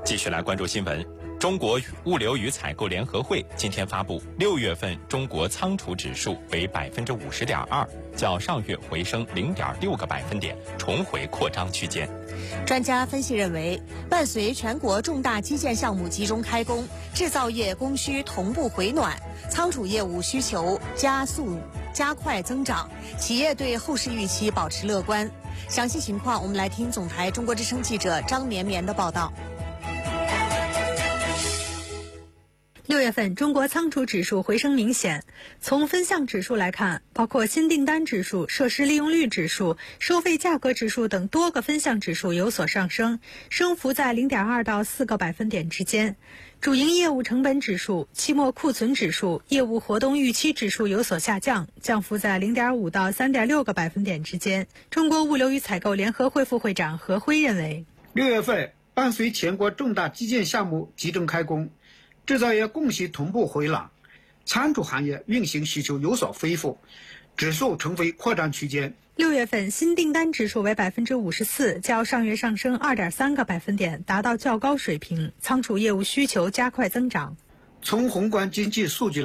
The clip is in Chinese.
继续来关注新闻。中国物流与采购联合会今天发布，6月份中国仓储指数为50.2%，较上月回升0.6个百分点，重回扩张区间。 专家分析认为，伴随全国重大基建项目集中开工，制造业供需同步回暖，仓储业务需求加快增长，企业对后市预期保持乐观。详细情况，我们来听总台中国之声记者张绵绵的报道。 6月份中国仓储指数回升明显，从分项指数来看，包括新订单指数、设施利用率指数、收费价格指数等多个分项指数有所上升，升幅在0.2到4个百分点之间。主营业务成本指数、期末库存指数、业务活动预期指数有所下降，降幅在0.5到3.6个百分点之间。中国物流与采购联合会副会长何辉认为 ，6月份伴随全国重大基建项目集中开工，制造业供需同步回暖，仓储行业运行需求有所恢复，指数重回扩张区间。 6月份新订单指数为54%，较上月上升2.3个百分点，达到较高水平。仓储业务需求加快增长。 从宏观经济数据